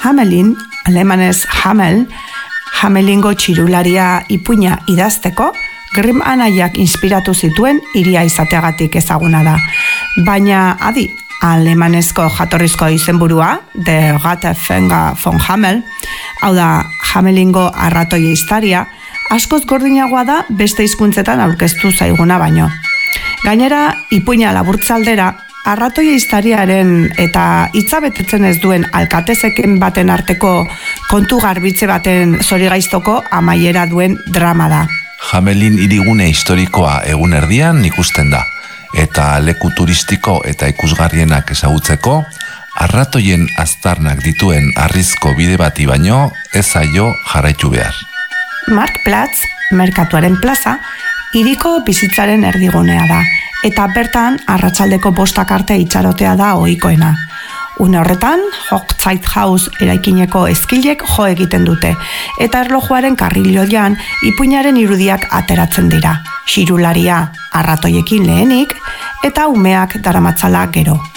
Hamelin, alemanez Hamel, Hamelingo txirularia ipuina idazteko, Grimm anaiak inspiratu zituen hiria izateagatik ezaguna da. Baina, adi, alemanezko jatorrizko izenburua, Der Rattenfänger von Hamel, hau da, Hamelingo arratoia historia, askoz gordinagoa da beste hizkuntzetan aurkeztu zaiguna baino. Gainera, ipuina laburtzaldera, arratoia historiaren eta hitza betetzen ez duen alkatezeken baten arteko kontu garbitze baten zorigaiztoko amaiera duen drama da. Hamelin hirigune historikoa egun erdian ikusten da, eta leku turistiko eta ikusgarrienak ezagutzeko, arratoien aztarnak dituen harrizko bide bati baino ez zaio jarraitu behar. Marktplatz, merkatuaren plaza, hiriko bizitzaren erdigunea da, eta bertan arratsaldeko 5 arte itxarotea da ohikoena. Une horretan, Hochzeithaus eraikineko ezkilek jo egiten dute, eta erlojuaren karriloian ipuinaren irudiak ateratzen dira. Xirularia arratoiekin lehenik, eta umeak daramatzala gero.